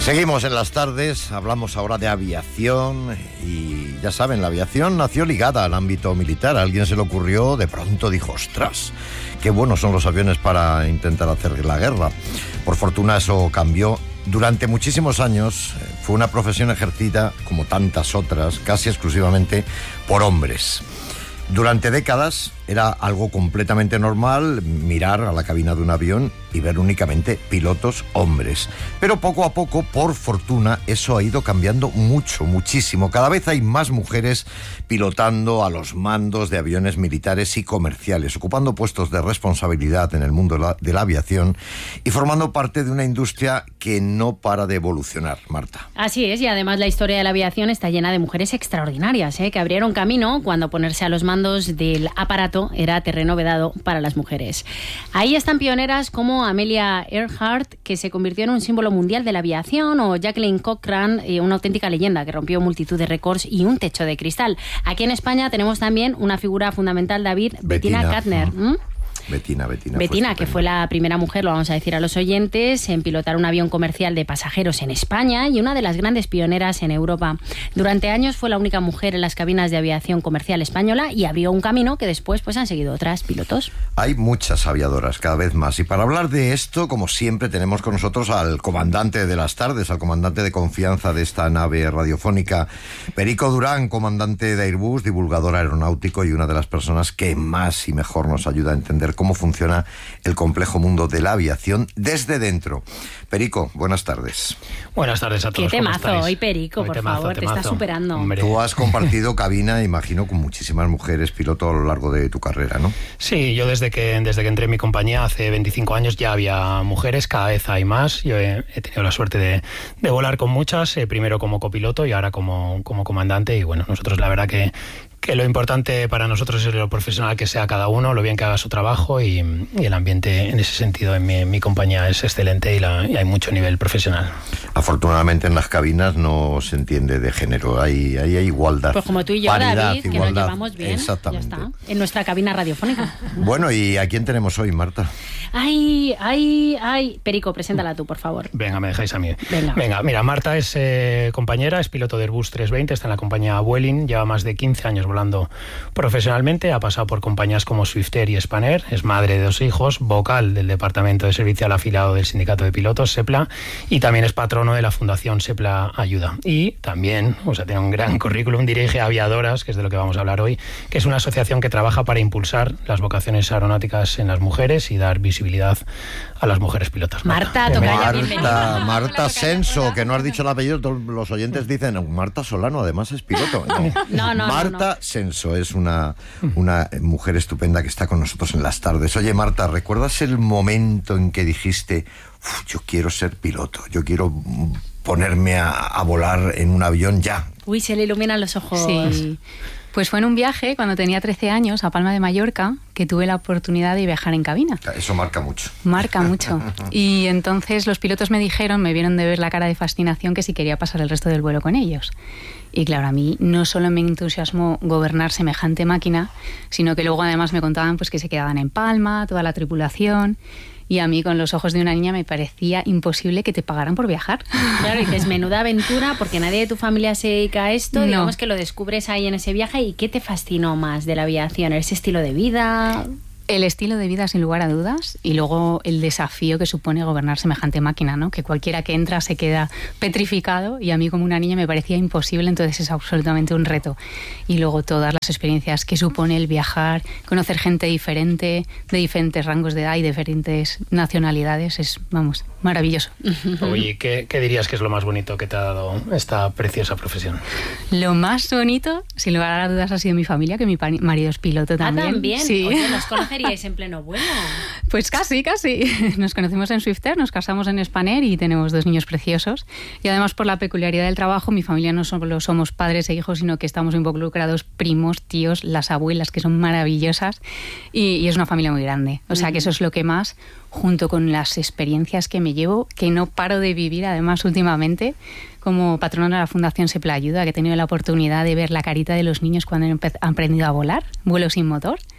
Seguimos en las tardes, hablamos ahora de aviación y ya saben, la aviación nació ligada al ámbito militar. A alguien se le ocurrió, de pronto dijo, ostras, qué buenos son los aviones para intentar hacer la guerra. Por fortuna eso cambió. Durante muchísimos años fue una profesión ejercida, como tantas otras, casi exclusivamente por hombres. Durante décadas era algo completamente normal mirar a la cabina de un avión y ver únicamente pilotos hombres. Pero poco a poco, por fortuna, eso ha ido cambiando muchísimo. Cada vez hay más mujeres pilotando a los mandos de aviones militares y comerciales, ocupando puestos de responsabilidad en el mundo de la aviación y formando parte de una industria que no para de evolucionar, Marta. Así es, y además la historia de la aviación está llena de mujeres extraordinarias, que abrieron camino cuando ponerse a los mandos del aparato era terreno vedado para las mujeres. Ahí están pioneras como Amelia Earhart, que se convirtió en un símbolo mundial de la aviación, o Jacqueline Cochran, una auténtica leyenda que rompió multitud de récords y un techo de cristal. Aquí en España tenemos también una figura fundamental, David, Bettina Kärtner. Bettina, que fue la primera mujer, lo vamos a decir a los oyentes, en pilotar un avión comercial de pasajeros en España y una de las grandes pioneras en Europa. Durante años fue la única mujer en las cabinas de aviación comercial española y abrió un camino que después han seguido otras pilotos. Hay muchas aviadoras, cada vez más. Y para hablar de esto, como siempre, tenemos con nosotros al comandante de las tardes, al comandante de confianza de esta nave radiofónica, Perico Durán, comandante de Airbus, divulgador aeronáutico y una de las personas que más y mejor nos ayuda a entender cómo funciona el complejo mundo de la aviación desde dentro. Perico, buenas tardes. Buenas tardes a todos. Qué temazo hoy, Perico, por favor, te estás superando. Hombre. Tú has compartido cabina, imagino, con muchísimas mujeres piloto a lo largo de tu carrera, ¿no? Sí, yo desde que entré en mi compañía hace 25 años ya había mujeres, cada vez hay más. Yo he tenido la suerte de volar con muchas, primero como copiloto y ahora como comandante. Y bueno, nosotros la verdad que lo importante para nosotros es lo profesional que sea cada uno, lo bien que haga su trabajo y el ambiente en ese sentido en mi compañía es excelente y hay mucho nivel profesional. Afortunadamente en las cabinas no se entiende de género, hay igualdad. Pues como tú y yo, paridad, David, igualdad, que nos llevamos bien, exactamente. Ya está, en nuestra cabina radiofónica. Bueno, ¿y a quién tenemos hoy, Marta? Ay, Perico, preséntala tú, por favor. Venga, me dejáis a mí. Venga, mira, Marta es compañera, es piloto de Airbus 320, está en la compañía Vueling, lleva más de 15 años volando profesionalmente, ha pasado por compañías como Swiftair y Spanair, es madre de 2 hijos, vocal del Departamento de Servicio al Afiliado del Sindicato de Pilotos, SEPLA, y también es patrono de la Fundación SEPLA Ayuda. Y también, tiene un gran currículum, dirige Aviadoras, que es de lo que vamos a hablar hoy, que es una asociación que trabaja para impulsar las vocaciones aeronáuticas en las mujeres y dar visibilidad a las mujeres pilotas. Marta, Marta Senso, que no has dicho el apellido, todos los oyentes dicen, Marta Solano, además es piloto. No. Marta Senso es una mujer estupenda que está con nosotros en las tardes. Oye, Marta, ¿recuerdas el momento en que dijiste, yo quiero ser piloto, yo quiero ponerme a volar en un avión ya? Uy, se le iluminan los ojos. Sí. Pues fue en un viaje cuando tenía 13 años a Palma de Mallorca que tuve la oportunidad de viajar en cabina. Eso marca mucho. Marca mucho. Y entonces los pilotos me vieron de ver la cara de fascinación que si quería pasar el resto del vuelo con ellos. Y claro, a mí no solo me entusiasmó gobernar semejante máquina, sino que luego además me contaban pues que se quedaban en Palma, toda la tripulación. Y a mí, con los ojos de una niña, me parecía imposible que te pagaran por viajar. Claro, y dices, menuda aventura, porque nadie de tu familia se dedica a esto. No. Digamos que lo descubres ahí en ese viaje. ¿Y qué te fascinó más de la aviación? ¿Ese estilo de vida? El estilo de vida, sin lugar a dudas, y luego el desafío que supone gobernar semejante máquina, ¿no? Que cualquiera que entra se queda petrificado, y a mí como una niña me parecía imposible, entonces es absolutamente un reto. Y luego todas las experiencias que supone el viajar, conocer gente diferente, de diferentes rangos de edad y diferentes nacionalidades, es, maravilloso. Oye, ¿qué dirías que es lo más bonito que te ha dado esta preciosa profesión? Lo más bonito, sin lugar a dudas, ha sido mi familia, que mi marido es piloto también. ¿También? Sí. Oye, ¿nos conoceríais en pleno vuelo? Pues casi. Nos conocimos en Swiftair, nos casamos en Spanair y tenemos 2 niños preciosos. Y además, por la peculiaridad del trabajo, mi familia no solo somos padres e hijos, sino que estamos involucrados primos, tíos, las abuelas, que son maravillosas. Y es una familia muy grande. O sea, que eso es lo que más, junto con las experiencias que me llevo, que no paro de vivir, además, últimamente, como patrona de la Fundación SEPLA Ayuda, que he tenido la oportunidad de ver la carita de los niños cuando han aprendido a volar, vuelo sin motor.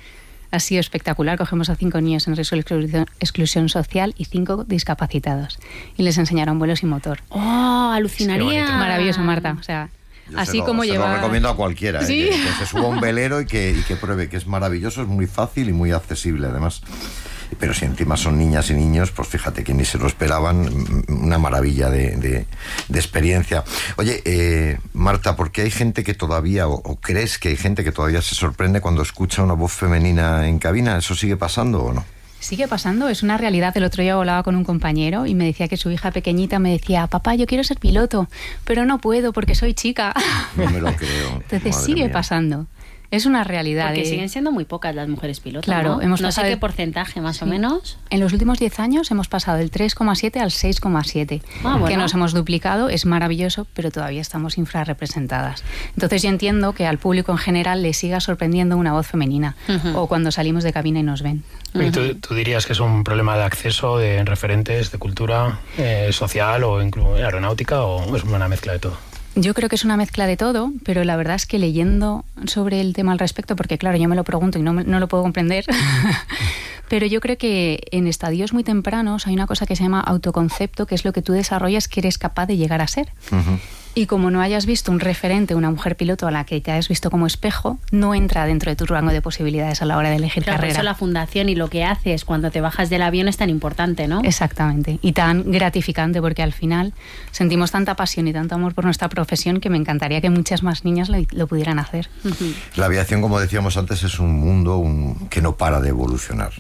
Ha sido espectacular. Cogemos a 5 niños en riesgo de exclusión social y 5 discapacitados. Y les enseñaron vuelo sin motor. ¡Oh, alucinaría! Maravilloso, Marta. O sea, así como se llevar... lo recomiendo a cualquiera, ¿Sí? que se suba a un velero y que pruebe, que es maravilloso, es muy fácil y muy accesible además. Pero si encima son niñas y niños, pues fíjate que ni se lo esperaban, una maravilla de experiencia. Oye, Marta, ¿por qué hay gente que todavía, o crees que hay gente que todavía se sorprende cuando escucha una voz femenina en cabina? ¿Eso sigue pasando o no? Sigue pasando, es una realidad. El otro día hablaba con un compañero y me decía que su hija pequeñita me decía: papá, yo quiero ser piloto, pero no puedo porque soy chica. No me lo creo. Entonces sigue pasando. Es una realidad. Porque siguen siendo muy pocas las mujeres pilotos, claro, ¿no? Hemos no pasado sé qué porcentaje más o menos. En los últimos 10 años hemos pasado del 3,7 al 6,7. Que nos hemos duplicado, es maravilloso, pero todavía estamos infrarrepresentadas. Entonces yo entiendo que al público en general le siga sorprendiendo una voz femenina, o cuando salimos de cabina y nos ven. ¿Y tú dirías que es un problema de acceso de referentes de cultura social o incluso aeronáutica, o es una mezcla de todo? Yo creo que es una mezcla de todo, pero la verdad es que leyendo sobre el tema al respecto, porque claro, yo me lo pregunto y no lo puedo comprender, pero yo creo que en estadios muy tempranos hay una cosa que se llama autoconcepto, que es lo que tú desarrollas que eres capaz de llegar a ser. Y como no hayas visto un referente, una mujer piloto a la que te hayas visto como espejo, no entra dentro de tu rango de posibilidades a la hora de elegir carrera. Por eso la fundación y lo que haces cuando te bajas del avión es tan importante, ¿no? Exactamente. Y tan gratificante, porque al final sentimos tanta pasión y tanto amor por nuestra profesión que me encantaría que muchas más niñas lo pudieran hacer. La aviación, como decíamos antes, es un mundo que no para de evolucionar.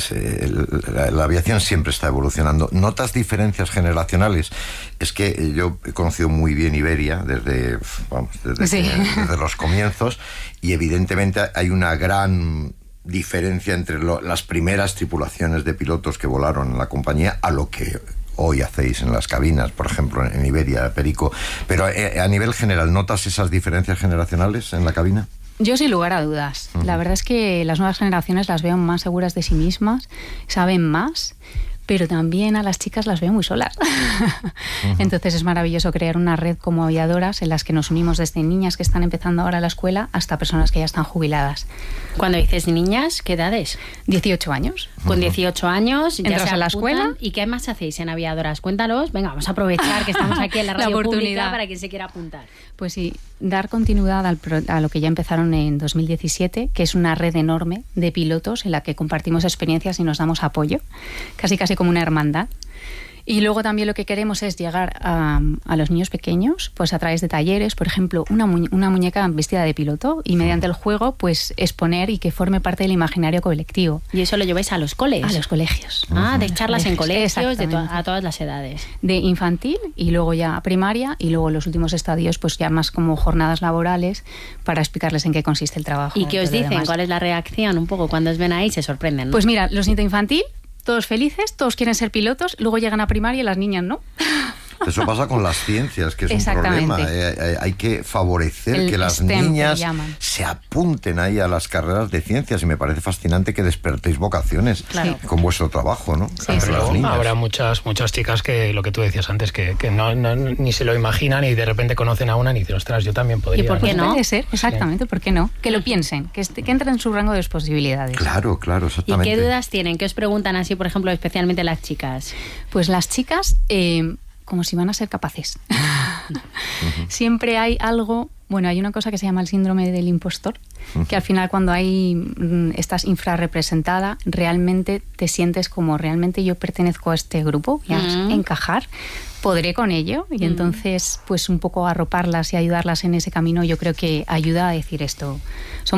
La aviación siempre está evolucionando. ¿Notas diferencias generacionales? Es que yo he conocido muy bien Iberia desde los comienzos, y evidentemente hay una gran diferencia entre las primeras tripulaciones de pilotos que volaron en la compañía a lo que hoy hacéis en las cabinas, por ejemplo, en Iberia, Perico. Pero a nivel general, ¿notas esas diferencias generacionales en la cabina? Yo sin lugar a dudas. La verdad es que las nuevas generaciones las veo más seguras de sí mismas, saben más, pero también a las chicas las veo muy solas. Entonces es maravilloso crear una red como aviadoras en las que nos unimos desde niñas que están empezando ahora la escuela hasta personas que ya están jubiladas. Cuando dices niñas, ¿qué edades? 18 años. Con 18 años ya entras se a la escuela. ¿Y qué más hacéis en Aviadoras? Cuéntalos. Venga, vamos a aprovechar que estamos aquí en la radio pública para quien se quiera apuntar. Pues sí, dar continuidad a lo que ya empezaron en 2017, que es una red enorme de pilotos en la que compartimos experiencias y nos damos apoyo, casi como una hermandad. Y luego también lo que queremos es llegar a los niños pequeños, pues a través de talleres, por ejemplo, una muñeca vestida de piloto, y mediante el juego pues exponer y que forme parte del imaginario colectivo. ¿Y eso lo lleváis a los coles? A los colegios. De charlas en colegios a todas las edades. De infantil y luego ya primaria, y luego los últimos estadios pues ya más como jornadas laborales para explicarles en qué consiste el trabajo. ¿Y qué os dicen? ¿Cuál es la reacción? Un poco cuando os ven ahí se sorprenden, ¿no? Pues mira, los niños de infantil, todos felices, todos quieren ser pilotos, luego llegan a primaria y las niñas no. Eso pasa con las ciencias, que es un problema. Hay que favorecer que las STEM, niñas se apunten ahí a las carreras de ciencias, y me parece fascinante que despertéis vocaciones con vuestro trabajo, ¿no? Sí, pero habrá muchas chicas que, lo que tú decías antes, que no, ni se lo imaginan y de repente conocen a una y dicen, ostras, yo también podría. ¿Y por qué no? Puede ser, exactamente, ¿por qué no? Que lo piensen, que entren en su rango de posibilidades. Claro, exactamente. ¿Y qué dudas tienen? ¿Qué os preguntan así, por ejemplo, especialmente las chicas? Pues las chicas, como si van a ser capaces. Siempre hay algo... Bueno, hay una cosa que se llama el síndrome del impostor, que al final cuando estás infrarrepresentada, realmente te sientes como, realmente yo pertenezco a este grupo, y a encajar, podré con ello, y entonces pues un poco arroparlas y ayudarlas en ese camino, yo creo que ayuda a decir esto.